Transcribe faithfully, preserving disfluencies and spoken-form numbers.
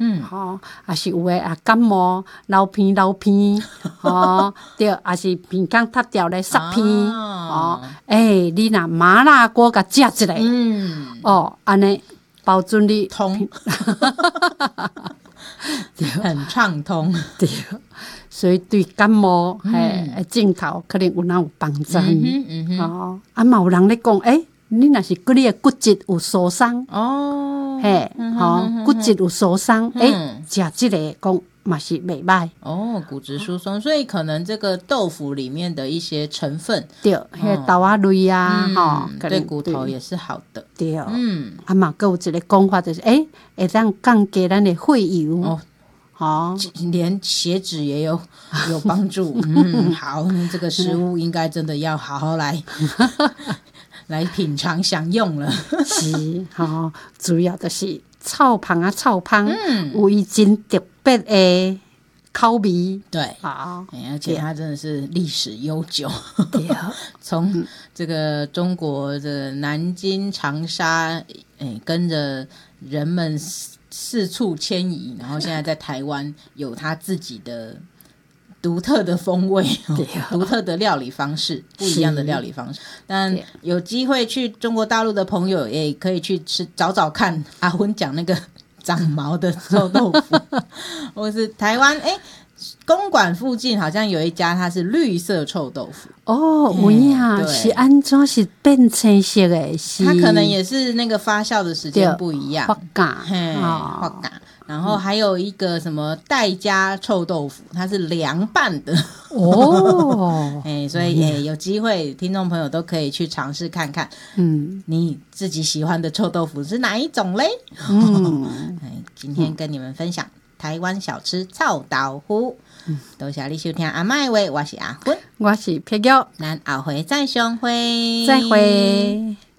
嗯， 吼、哦，也是有诶啊感冒流鼻流鼻，吼、对，也是鼻孔塌掉咧塞鼻， 哦， 哦，诶、欸，你若麻辣锅甲食一个， 嗯， 哦，安尼保准你通，很畅通， 对，所以对感冒嗯嘿症头可能有哪有帮助。 嗯哼嗯哼， 哦，啊嘛有人咧讲，诶、欸，你若是你的骨质有受伤， 哦， 嘿， 嗯吼、 哼哼骨质有受伤，诶、 嗯欸，食即个讲嘛是袂歹。 哦，骨质疏松，所以可能这个豆腐里面的一些成分， 对，迄个豆仔类啊，吼、 嗯， 可能对骨头也是好的。 对， 嗯， 啊嘛，佮有一个讲法就是，诶、欸，会当降低咱的血油， 哦， 吼、 连血脂也有有帮助。嗯，好，那这个食物应该真的要好好来来品尝享用了。 是，吼、主要就是臭芳啊，臭芳， 嗯有伊真特别的口味， 对， 好， 哎而且它真的是历史悠久， 对， 从这个中国的南京、长沙，哎，跟着人们四四处迁移，然后现在在台湾有它自己的独特的风味，独特的料理方式，不一样的料理方式。但有机会去中国大陆的朋友也可以去吃找找看阿昏讲那个长毛的臭豆腐，或是台湾哎。公馆附近好像有一家，它是绿色臭豆腐哦，有影是安怎是变青色的？是它可能也是那个发酵的时间不一样， 发芽， 发芽。然后还有一个什么代家臭豆腐，它是凉拌的哦，哎，所以哎，有机会听众朋友都可以去尝试看看，嗯，你自己喜欢的臭豆腐是哪一种嘞？嗯，哎，今天跟你们分享台湾小吃臭豆腐，嗯、多谢你收听阿嬷的话，我是阿昏， 我是撇玉， 咱后回再相会， 再会。